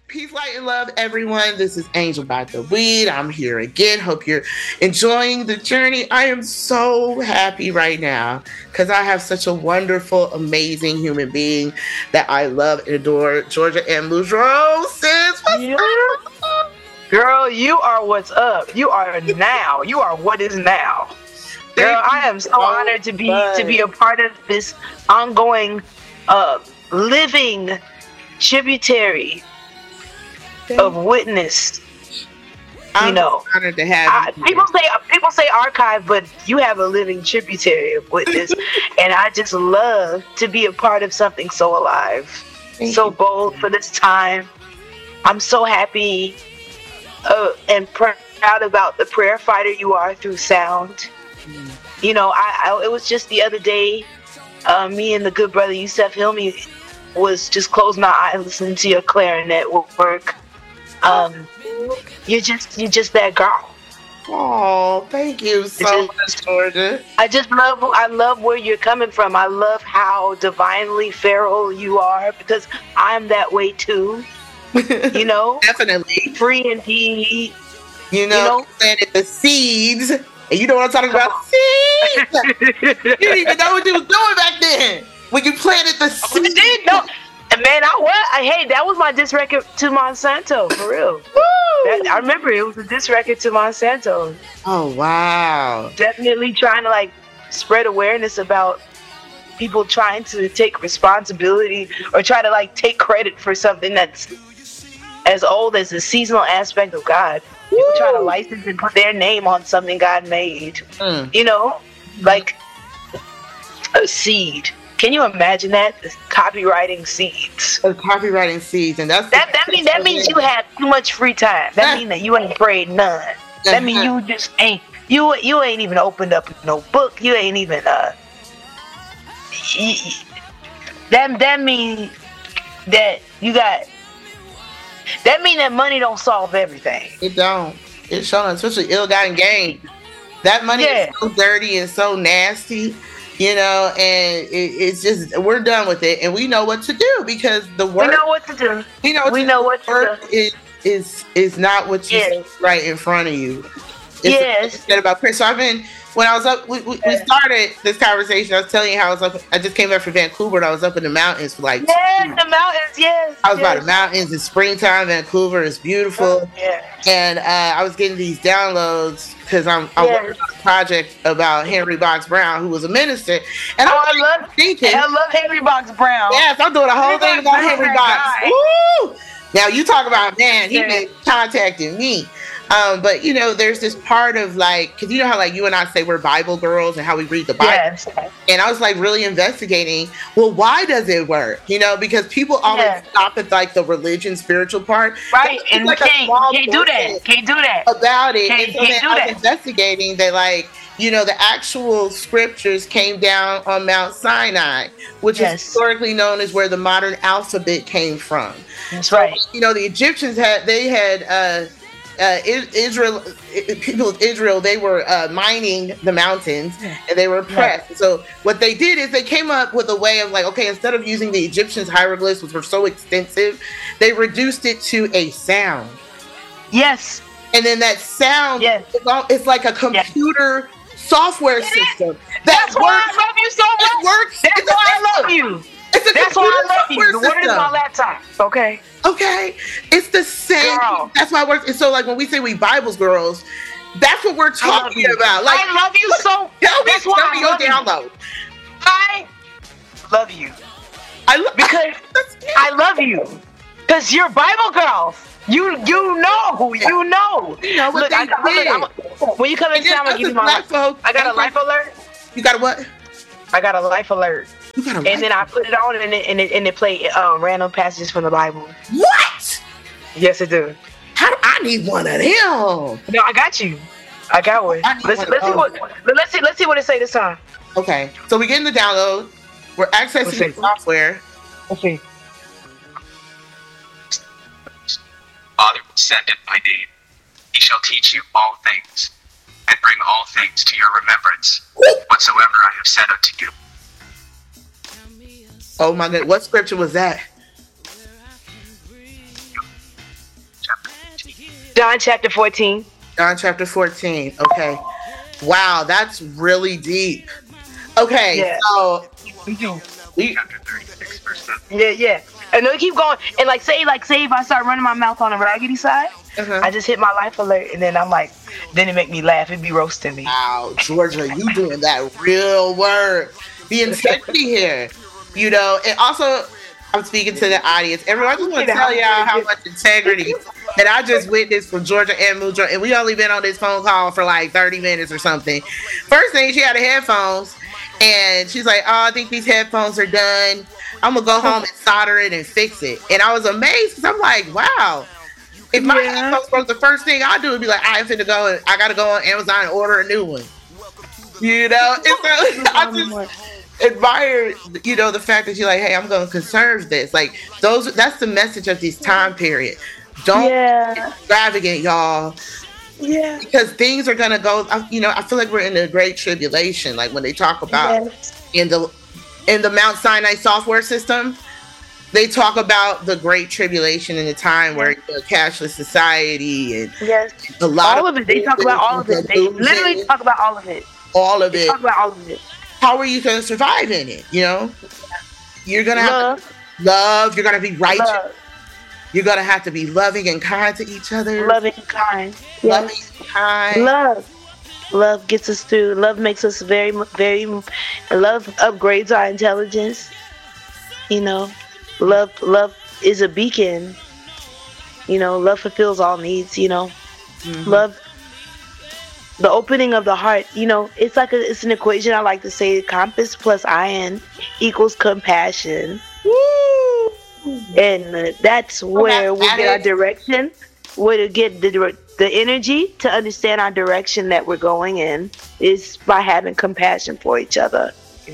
Peace, light, and love, everyone. This is Angel by the Weed. I'm here again. Hope you're enjoying the journey. I am so happy right now because I have such a wonderful, amazing human being that I love and adore. Georgia M. Boudreaux, sis, what's up? Girl, you are what's up. You are now. You are what is now. Girl, I am so honored to be a part of this ongoing living tributary of witness. I'm honored to have you. People say archive, but you have a living tributary of witness, and I just love to be a part of something so alive, so bold for this time. I'm so happy and proud about the prayer fighter you are through sound. You know, it was just the other day, me and the good brother Yusef Hilmi was just closing our eyes listening to your clarinet work. You're just that girl. Oh, thank you so much, Georgia. I love where you're coming from. I love how divinely feral you are, because I'm that way too. You know, definitely free indeed. You know, planted the seeds, and you know what I'm talking about. Seeds. You didn't even know what you was doing back then when you planted the seeds. I did know. Man, that was my diss record to Monsanto, for real. I remember it was a diss record to Monsanto. Oh, wow. Definitely trying to, like, spread awareness about people trying to take responsibility or try to, like, take credit for something that's as old as the seasonal aspect of God. People trying to license and put their name on something God made. You know? Like, a seed. Can you imagine that? Copywriting seeds. Copywriting seeds, and that means you have too much free time. That means that you ain't prayed none. That means you just ain't you ain't even opened up no book. You ain't even that means that you got. That means that money don't solve everything. It don't. It's showing, especially ill-gotten gain. That money is so dirty and so nasty. You know, and it's just, we're done with it, and we know what to do because the work. We know what to do. We know what to do. Is not what you see right in front of you. It's about prayer. So when I was up, we started this conversation. I was telling you how I just came back from Vancouver, and I was up in the mountains for like. The mountains, I was by the mountains. It's springtime. Vancouver is beautiful. And I was getting these downloads because I'm working on a project about Henry Box Brown, who was a minister. And I love Henry Box Brown. Yes, I'm doing a whole thing about Henry Box. Woo! Now you talk about, man, he been contacting me. But you know, there's this part of like, because you know how like you and I say we're Bible girls and how we read the Bible. Yes. And I was like really investigating, well, why does it work? You know, because people always stop at like the religion, spiritual part. Right, and like can't do that. Can't do that. About it. Can't do that. I was investigating that, like, you know, the actual scriptures came down on Mount Sinai, which is historically known as where the modern alphabet came from. That's right. You know, the Egyptians had people of Israel, they were mining the mountains and they were oppressed. So what they did is they came up with a way of like, okay, instead of using the Egyptians' hieroglyphs, which were so extensive, they reduced it to a sound. Yes. And then that sound, it's like a computer software system. That's why I love you so much. It works. That's why I love you. That's why I love you. The word is my laptop. Okay. It's the same. Girl. That's why it works. And so, like, when we say we Bibles girls, that's what we're talking about. Like, I love you so. Tell me your download. I love you. Because I love you. Because you're Bible girls. You know. Look, when you come in town, I'll give you my life. I got a life alert. You got a what? I got a life alert. And then I put it on and it play random passages from the Bible. What? Yes, it do. I need one of them. No, I got you. I got one. Let's see what it say this time. Okay, so we getting the download. We're accessing the software. Okay. Father will send in my name. He shall teach you all things, and bring all things to your remembrance, whatsoever I have said unto you. Oh my God, what scripture was that? John chapter 14. John chapter 14. Okay. Wow, that's really deep. Okay, Yeah. so Chapter 36, verse 7. Yeah. And then keep going. And like say if I start running my mouth on the raggedy side, I just hit my life alert, and then I'm like, then it make me laugh. It be roasting me. wow, Georgia, you doing that real work. The integrity here, you know, and also I'm speaking to the audience. Everyone, I just want to tell y'all how much integrity that I just witnessed from Georgia and Mudra, and we only been on this phone call for like 30 minutes or something. First thing, she had the headphones, and she's like, "Oh, I think these headphones are done. I'm gonna go home and solder it and fix it." And I was amazed because I'm like, "Wow." If my headphones broke, the first thing I do would be like, I gotta go on Amazon and order a new one. You know, and so I just admire, you know, the fact that you're like, hey, I'm gonna conserve this. Like that's the message of this time period. Don't get extravagant, y'all. Yeah. Because things are gonna go. You know, I feel like we're in a great tribulation. Like when they talk about in the Mount Sinai software system. They talk about the Great Tribulation in the time where the cashless society and a lot of it. They talk about all of it. They literally talk about all of it. All of it. Talk about all of it. How are you going to survive in it? You know, you're gonna have to love. You're gonna be righteous. You're gonna have to be loving and kind to each other. Loving and kind. Loving and kind. Love gets us through. Love makes us very, very. Love upgrades our intelligence. You know. Love is a beacon. You know, love fulfills all needs, you know. Love, the opening of the heart, you know, it's an equation. I like to say compass plus iron equals compassion. Woo! And that's where we get our direction, where to get the energy to understand our direction that we're going in is by having compassion for each other.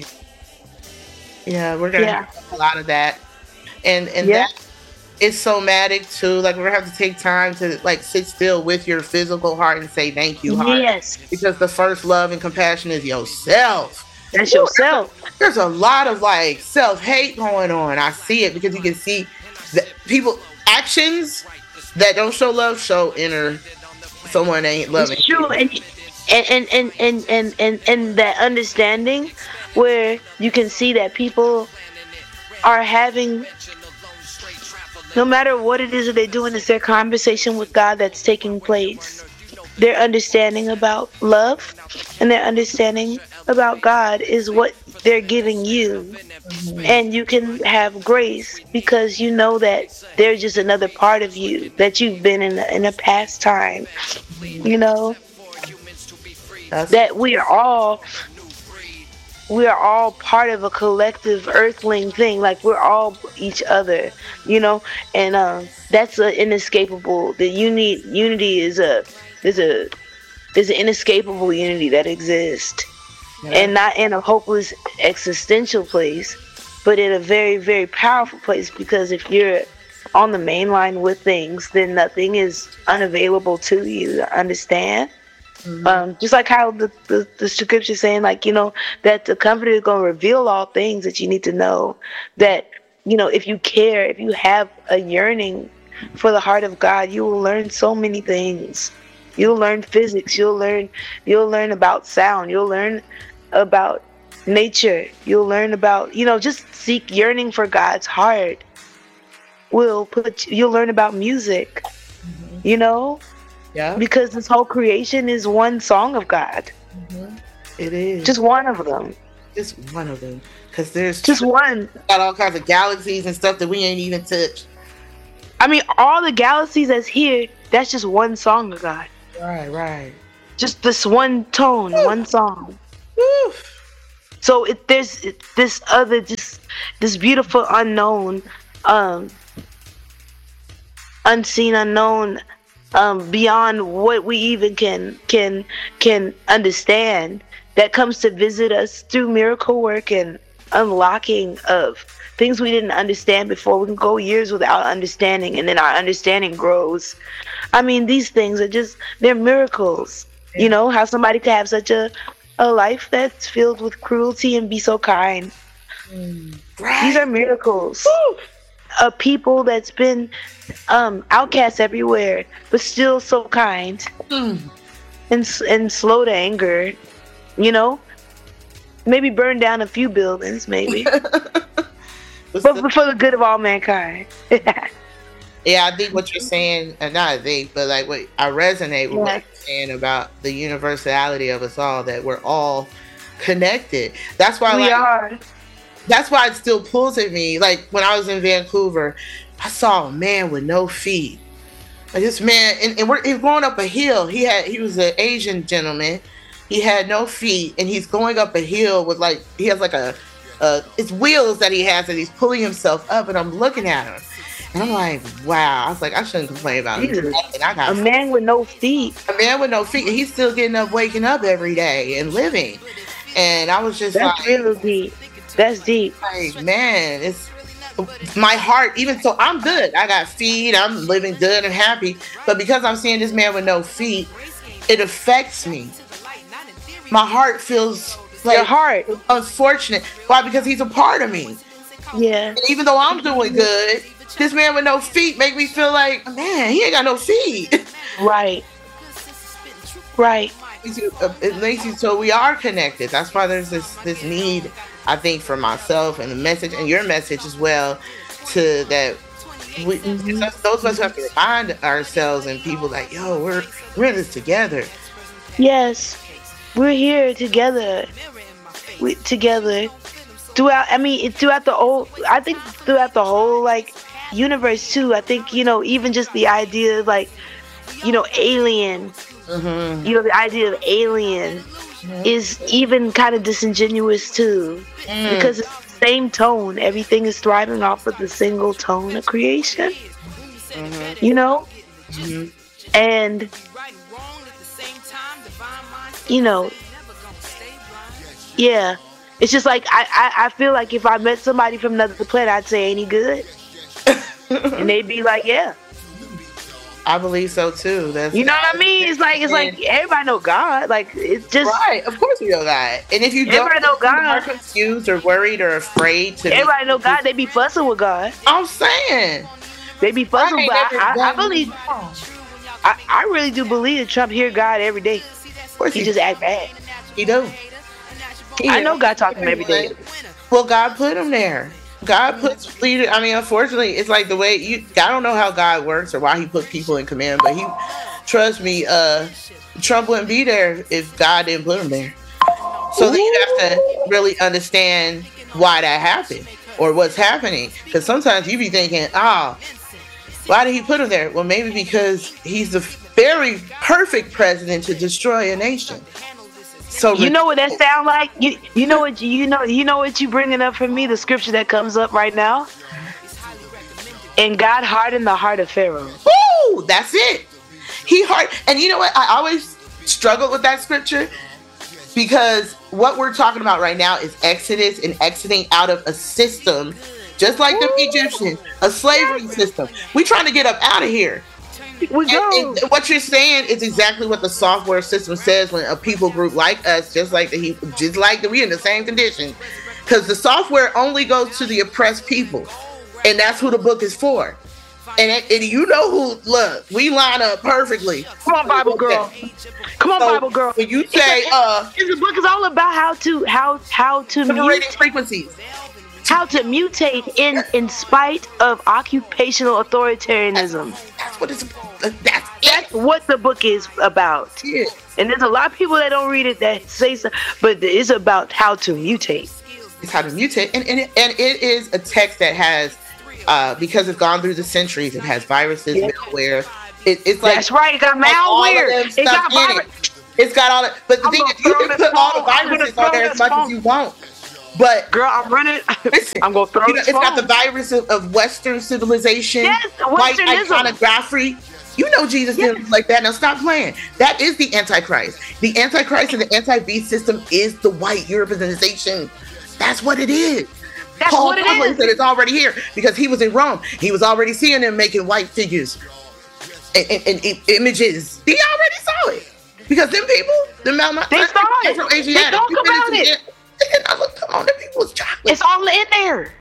Yeah, we're going to have a lot of that. And that is somatic too. Like we're gonna have to take time to like sit still with your physical heart and say thank you, heart. Yes. Because the first love and compassion is yourself. That's yourself. There's a lot of like self-hate going on. I see it because you can see that people actions that don't show love show inner someone ain't loving. It's true, and that understanding where you can see that people are having, no matter what it is that they're doing, it's their conversation with God that's taking place. Their understanding about love and their understanding about God is what they're giving you. And you can have grace because you know that they're just another part of you that you've been in a past time. You know, that we are all part of a collective earthling thing. Like we're all each other, you know, and that's an inescapable. The unity is an inescapable unity that exists, and not in a hopeless existential place, but in a very, very powerful place. Because if you're on the main line with things, then nothing is unavailable to you. Understand? Just like how the scripture saying, like, you know, that the Comforter is going to reveal all things that you need to know. That, you know, if you care, if you have a yearning for the heart of God, you will learn so many things. You'll learn physics. You'll learn about sound. You'll learn about nature. You'll learn about, you know, just seek yearning for God's heart. You'll learn about music, you know. Yeah. Because this whole creation is one song of God. It is. Just one of them. Just one of them. Because there's just one. Got all kinds of galaxies and stuff that we ain't even touched. I mean, all the galaxies that's here, that's just one song of God. Right. Just this one tone, one song. So there's this other, just this beautiful unknown, unseen unknown, beyond what we even can understand, that comes to visit us through miracle work and unlocking of things we didn't understand before. We can go years without understanding, and then our understanding grows. I mean, these things are they're miracles. You know, how somebody could have such a life that's filled with cruelty and be so kind. Right. These are miracles. a people that's been outcast everywhere, but still so kind and slow to anger. You know, maybe burn down a few buildings, maybe, but for the good of all mankind. Yeah, I think what you're saying, not I think, but like what I resonate with what you're saying about the universality of us all, that we're all connected. That's why we are. That's why it still pulls at me. Like when I was in Vancouver, I saw a man with no feet. Like this man, and he's going up a hill. He was an Asian gentleman. He had no feet, and he's going up a hill with he has it's wheels that he has, and he's pulling himself up. And I'm looking at him, and I'm like, wow. I was like, I shouldn't complain about it. A man with no feet. A man with no feet, and he's still getting up, waking up every day, and living. And I was just that's real deep. That's deep. Like, man, it's my heart. Even so, I'm good. I got feet. I'm living good and happy. But because I'm seeing this man with no feet, it affects me. My heart feels like your heart. Unfortunate. Why? Because he's a part of me. Yeah. And even though I'm doing good, this man with no feet make me feel like, man, he ain't got no feet. Right. Right. It makes you so we are connected. That's why there's this need, I think, for myself and the message and your message as well, to that those of us who have to remind ourselves and people like, yo, we're in this together. Yes, we're here together. Together throughout the whole like universe too. I think, even just the idea of alien. Mm-hmm. The idea of alien is even kind of disingenuous too, because it's the same tone. Everything is thriving off of the single tone of creation. And yeah, it's just like I feel like if I met somebody from another planet, I'd say, ain't he good? And they'd be like, yeah. I believe so too. That's, you know what I mean? It's like everybody know God. Like, it's just right. Of course we know God. And if you don't know God, are confused or worried or afraid to, everybody know God. They be fussing with God. I'm saying they be fussing, but I believe. I really do believe that Trump hear God every day. Of course he just act bad. He do. I know God talk to him every day. Well, God put him there. God puts leaders. I mean, unfortunately, it's like the way I don't know how God works or why he put people in command, but trust me, Trump wouldn't be there if God didn't put him there. So then you have to really understand why that happened or what's happening. Because sometimes you be thinking, why did he put him there? Well, maybe because he's the very perfect president to destroy a nation. So you know what that sound like? You know what you bringing up for me? The scripture that comes up right now. And God hardened the heart of Pharaoh. Ooh, that's it. And you know what? I always struggled with that scripture because what we're talking about right now is Exodus and exiting out of a system, just like the Egyptians, a slavery system. We trying to get up out of here. And what you're saying is exactly what the software system says when a people group like us, just like we in the same condition, because the software only goes to the oppressed people, and that's who the book is for. And you know who? Look, we line up perfectly. Come on, Bible girl. Come on, Bible girl. When you say, the book is all about how to separating frequencies. How to mutate in spite of occupational authoritarianism. That's what it's about. That's what the book is about. Yeah. And there's a lot of people that don't read it that say so, but it's about how to mutate. It's how to mutate, and it is a text that has, because it's gone through the centuries, it has viruses, malware. It's like that's right. It got malware. It got virus. It's got all that. But the thing is, you can put all the viruses on there as much as you want. But girl, I'm running. Listen, I'm gonna throw it's got the virus of Western civilization, yes, white iconography. You know Jesus didn't look like that. Now stop playing. That is the Antichrist. The Antichrist and the anti-beast system is the white Europeanization. That's what it is. Paul said it's already here because he was in Rome. He was already seeing them making white figures and images. He already saw it because them people, the they saw it. They talk about it. Come on, them people was chocolate. It's all in there.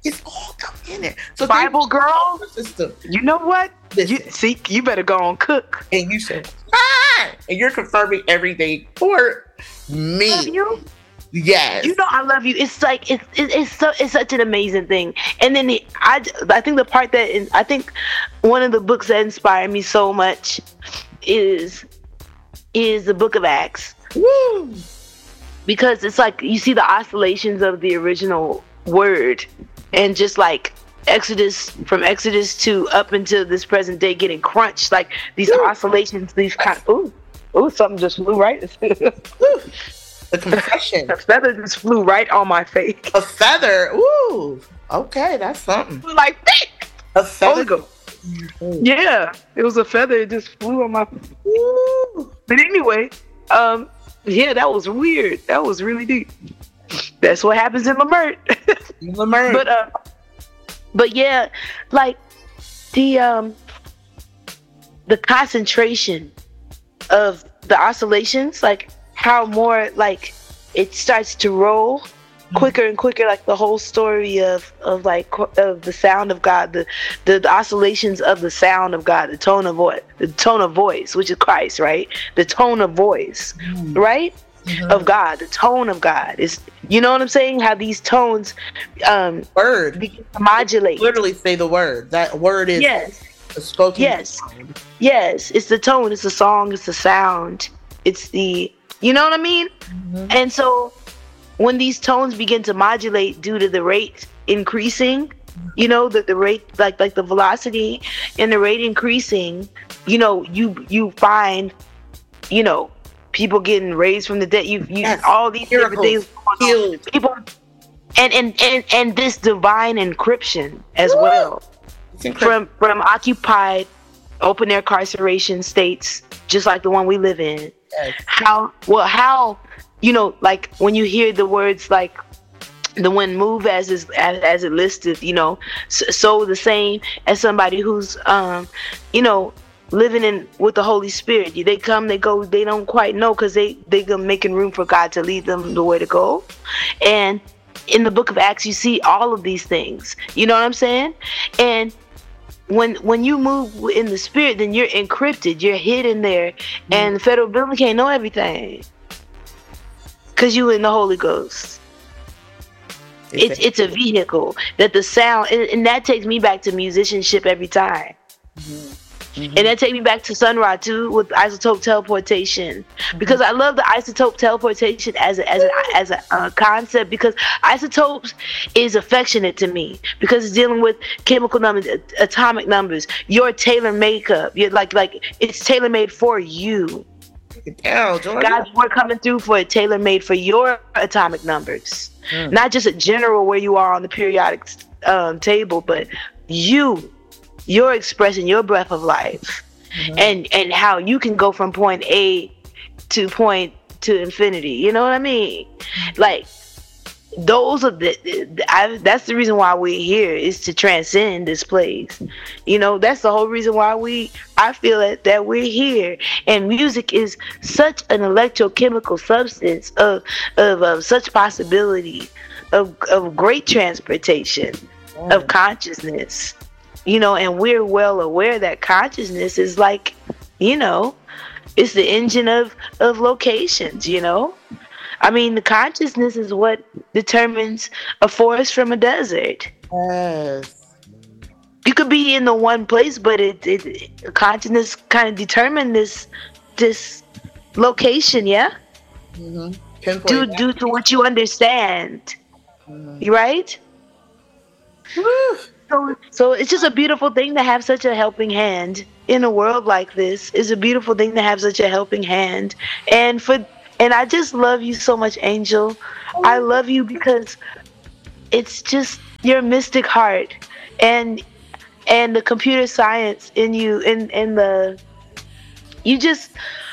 It's all coming in there. So Bible girl, system. You know what? You better go on cook. And you said, and you're confirming everything for me. Love you. Yes. You know I love you. It's like it's such an amazing thing. And then I think the part that I think one of the books that inspired me so much is the Book of Acts. Woo! Because it's like you see the oscillations of the original word, and just like from Exodus to up until this present day getting crunched, like these oscillations, these kind of something just flew right. The compression. A feather just flew right on my face. A feather. Ooh. Okay, that's something. Like that. A feather. Yeah, it was a feather. It just flew on my face. Ooh. But anyway, yeah, that was weird. That was really deep. That's what happens in Lamert. But yeah, like the concentration of the oscillations, like how more like it starts to roll quicker and quicker, like the whole story of the sound of God, the oscillations of the sound of God, the tone of voice, which is Christ, right? The tone of voice, right? Of God, the tone of God is, you know what I'm saying? How these tones word begin to modulate. Literally say the word. That word is a spoken. Yes, it's the tone, it's the song, it's the sound, it's the, you know what I mean? And so when these tones begin to modulate due to the rate increasing, you know, the rate, like the velocity and the rate increasing, you know, you find, you know, people getting raised from the dead. You all these different things going on. People, and this divine encryption as well, from occupied open air incarceration states, just like the one we live in. How you know, like when you hear the words like the one move as it listed, you know, so the same as somebody who's you know, living in with the Holy Spirit. They come, they go, they don't quite know, because they making room for God to lead them the way to go. And in the Book of Acts, you see all of these things. You know what I'm saying? And when you move in the Spirit, then you're encrypted, you're hidden there, and the federal building can't know everything, because you in the Holy Ghost. It's a vehicle that the sound, and that takes me back to musicianship every time. And that takes me back to Sun Ra too, with isotope teleportation, because I love the isotope teleportation as a concept, because isotopes is affectionate to me, because it's dealing with chemical numbers, atomic numbers, your tailor makeup. You're like it's tailor made for you. God's word coming through for it, tailor made for your atomic numbers, not just a general where you are on the periodic table, but you're expressing your breath of life, and how you can go from point A to infinity. You know what I mean? Like those are that's the reason why we're here, is to transcend this place. You know, that's the whole reason why I feel that we're here. And music is such an electrochemical substance of such possibility of great transportation of consciousness. You know, and we're well aware that consciousness is like, you know, it's the engine of locations, you know. I mean, the consciousness is what determines a forest from a desert. Yes. You could be in the one place, but consciousness kind of determine this location, yeah? Due to what you understand. Right? Woo. So it's just a beautiful thing to have such a helping hand in a world like this. It's a beautiful thing to have such a helping hand. And I just love you so much, Angel. I love you because it's just your mystic heart and the computer science in you, and you just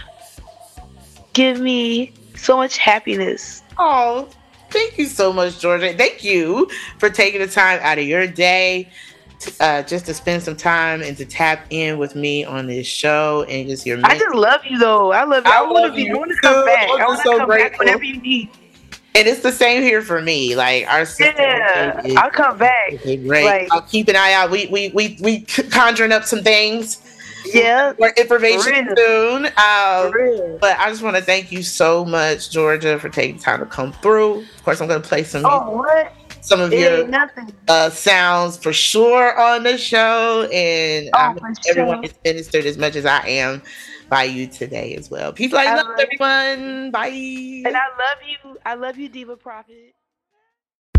give me so much happiness. Oh, thank you so much, Georgia. Thank you for taking the time out of your day just to spend some time and to tap in with me on this show, and just your. I just love you, though. I love you. I want to come back. I want to come back whenever you need. And it's the same here for me. Like our sister, I'll come back. Great. Like, I'll keep an eye out. We conjuring up some things. Yeah. More information soon. But I just want to thank you so much, Georgia, for taking time to come through. Of course, I'm going to play some. Some of your sounds for sure on the show, and everyone is ministered as much as I am by you today as well. People, I love everyone. Bye. And I love you, Diva Prophet.